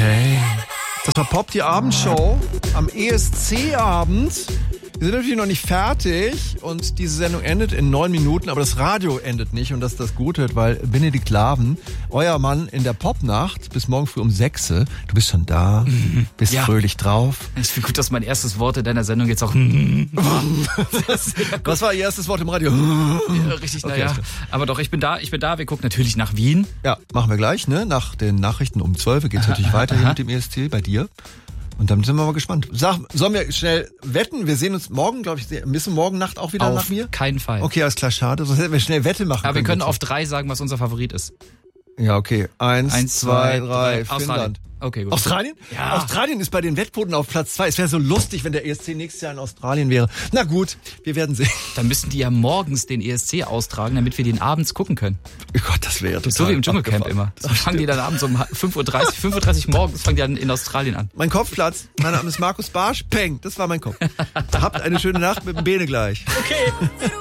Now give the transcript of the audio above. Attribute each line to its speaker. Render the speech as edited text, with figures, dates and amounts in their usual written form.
Speaker 1: Okay. Das war Pop, die Abendshow am ESC-Abend. Wir sind natürlich noch nicht fertig und diese Sendung endet in 9 Minuten, aber das Radio endet nicht und das ist das Gute, weil Benedikt Laven, euer Mann in der Popnacht, bis morgen früh um 6, du bist schon da, bist fröhlich drauf.
Speaker 2: Ich finde gut, dass mein erstes Wort in deiner Sendung jetzt auch
Speaker 1: Was war Ihr erstes Wort im Radio?
Speaker 2: Ja, richtig,
Speaker 1: Okay,
Speaker 2: naja. Aber doch, ich bin da. Wir gucken natürlich nach Wien.
Speaker 1: Ja, machen wir gleich, ne? Nach den Nachrichten um 12 geht's natürlich weiter hier mit dem ESC bei dir. Und dann sind wir mal gespannt. Sag, sollen wir schnell wetten? Wir sehen uns morgen, glaube ich. Bist du morgen Nacht auch wieder nach mir?
Speaker 2: Auf keinen Fall.
Speaker 1: Okay, alles klar, schade. Sonst hätten wir schnell Wette machen können.
Speaker 2: Aber wir können auf 3 sagen, was unser Favorit ist.
Speaker 1: Ja, okay. 1, 2, 3,
Speaker 2: Australien.
Speaker 1: Finnland.
Speaker 2: Okay, gut.
Speaker 1: Australien?
Speaker 2: Ja.
Speaker 1: Australien ist bei den Wettquoten auf Platz 2. Es wäre so lustig, wenn der ESC nächstes Jahr in Australien wäre. Na gut, wir werden sehen.
Speaker 2: Dann müssten die ja morgens den ESC austragen, damit wir den abends gucken können.
Speaker 1: Oh Gott, das wäre total
Speaker 2: So wie im Dschungelcamp
Speaker 1: abgefahren.
Speaker 2: immer. Das fangen die dann abends um 5:30 Uhr morgens fangen die dann in Australien an.
Speaker 1: Mein Kopfplatz. Mein Name ist Markus Barsch. Peng, das war mein Kopf. Habt eine schöne Nacht mit dem Bene gleich.
Speaker 2: Okay.